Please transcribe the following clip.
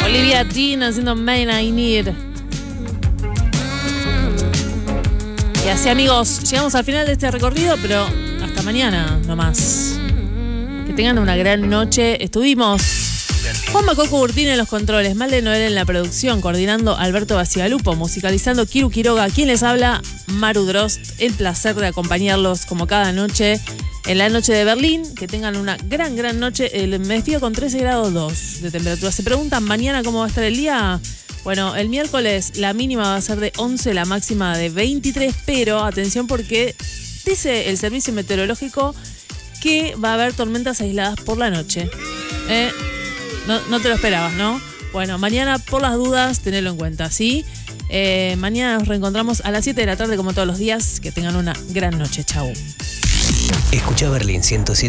Olivia Dean haciendo Man I Need. Y así, amigos, llegamos al final de este recorrido, pero hasta mañana nomás. Que tengan una gran noche. Estuvimos Juan Macoco Urtín en los controles, Malde Noel en la producción, coordinando Alberto Bacigalupo, musicalizando Kiru Quiroga, quien les habla, Maru Drost. El placer de acompañarlos como cada noche en la noche de Berlín. Que tengan una gran noche. Me despido con 13 grados 2 de temperatura. Se preguntan mañana cómo va a estar el día. Bueno, el miércoles la mínima va a ser de 11, la máxima de 23, pero atención porque dice el servicio meteorológico que va a haber tormentas aisladas por la noche. No te lo esperabas, ¿no? Bueno, mañana por las dudas, tenedlo en cuenta, ¿sí? Mañana nos reencontramos a las 7 de la tarde como todos los días. Que tengan una gran noche. Chau. Escucha Berlín 107.